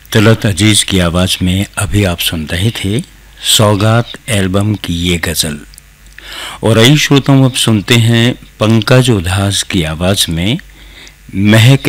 तलत अजीज की आवाज में अभी आप सुन रहे थे सौगात एल्बम की ये गजल। और आई श्रोताओं, अब सुनते हैं पंकज उधास की आवाज में महक